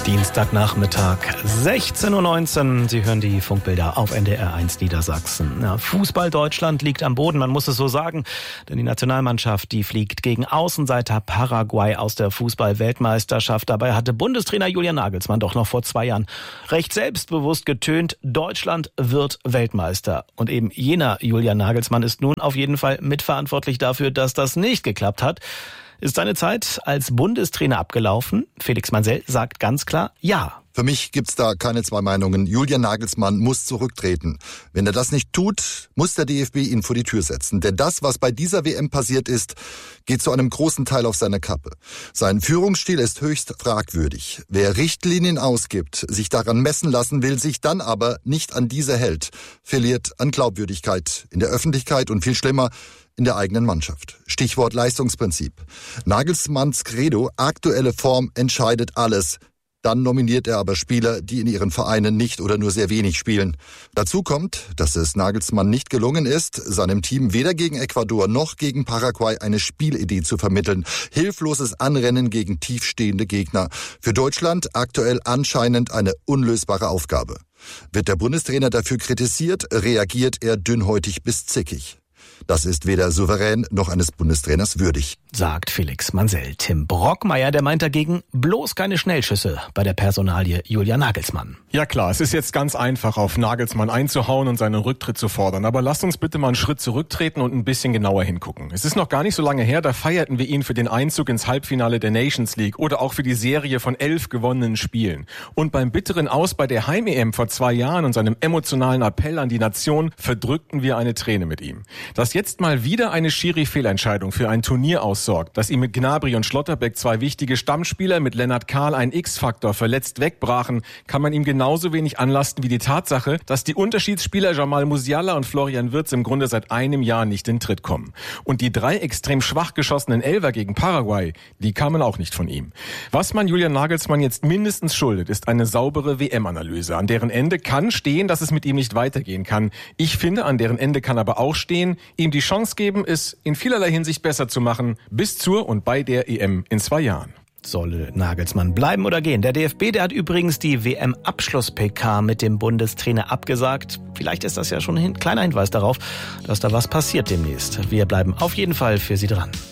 Dienstagnachmittag, 16:19 Uhr. Sie hören die Funkbilder auf NDR1 Niedersachsen. Ja, Fußball Deutschland liegt am Boden, man muss es so sagen. Denn die Nationalmannschaft, die fliegt gegen Außenseiter Paraguay aus der Fußball-Weltmeisterschaft. Dabei hatte Bundestrainer Julian Nagelsmann doch noch vor 2 Jahren recht selbstbewusst getönt, Deutschland wird Weltmeister. Und eben jener Julian Nagelsmann ist nun auf jeden Fall mitverantwortlich dafür, dass das nicht geklappt hat. Ist seine Zeit als Bundestrainer abgelaufen? Felix Mansell sagt ganz klar ja. Für mich gibt's da keine zwei Meinungen. Julian Nagelsmann muss zurücktreten. Wenn er das nicht tut, muss der DFB ihn vor die Tür setzen. Denn das, was bei dieser WM passiert ist, geht zu einem großen Teil auf seine Kappe. Sein Führungsstil ist höchst fragwürdig. Wer Richtlinien ausgibt, sich daran messen lassen will, sich dann aber nicht an diese hält, verliert an Glaubwürdigkeit in der Öffentlichkeit und viel schlimmer, in der eigenen Mannschaft. Stichwort Leistungsprinzip. Nagelsmanns Credo, aktuelle Form entscheidet alles. Dann nominiert er aber Spieler, die in ihren Vereinen nicht oder nur sehr wenig spielen. Dazu kommt, dass es Nagelsmann nicht gelungen ist, seinem Team weder gegen Ecuador noch gegen Paraguay eine Spielidee zu vermitteln. Hilfloses Anrennen gegen tiefstehende Gegner. Für Deutschland aktuell anscheinend eine unlösbare Aufgabe. Wird der Bundestrainer dafür kritisiert, reagiert er dünnhäutig bis zickig. Das ist weder souverän noch eines Bundestrainers würdig, sagt Felix Mansell. Tim Brockmeier, der meint dagegen bloß keine Schnellschüsse bei der Personalie Julian Nagelsmann. Ja klar, es ist jetzt ganz einfach, auf Nagelsmann einzuhauen und seinen Rücktritt zu fordern. Aber lasst uns bitte mal einen Schritt zurücktreten und ein bisschen genauer hingucken. Es ist noch gar nicht so lange her, da feierten wir ihn für den Einzug ins Halbfinale der Nations League oder auch für die Serie von 11 gewonnenen Spielen. Und beim bitteren Aus bei der Heim-EM vor 2 Jahren und seinem emotionalen Appell an die Nation verdrückten wir eine Träne mit ihm. Dass jetzt mal wieder eine Schiri-Fehlentscheidung für ein Turnier aussorgt, dass ihm mit Gnabry und Schlotterbeck 2 wichtige Stammspieler, mit Lennart Kahl ein X-Faktor verletzt wegbrachen, kann man ihm genauso wenig anlasten wie die Tatsache, dass die Unterschiedsspieler Jamal Musiala und Florian Wirtz im Grunde seit einem Jahr nicht in Tritt kommen. Und die 3 extrem schwach geschossenen Elfer gegen Paraguay, die kamen auch nicht von ihm. Was man Julian Nagelsmann jetzt mindestens schuldet, ist eine saubere WM-Analyse. An deren Ende kann stehen, dass es mit ihm nicht weitergehen kann. Ich finde, an deren Ende kann aber auch stehen, ihm die Chance geben, es in vielerlei Hinsicht besser zu machen, bis zur und bei der EM in 2 Jahren. Soll Nagelsmann bleiben oder gehen? Der DFB, der hat übrigens die WM-Abschluss-PK mit dem Bundestrainer abgesagt. Vielleicht ist das ja schon ein kleiner Hinweis darauf, dass da was passiert demnächst. Wir bleiben auf jeden Fall für Sie dran.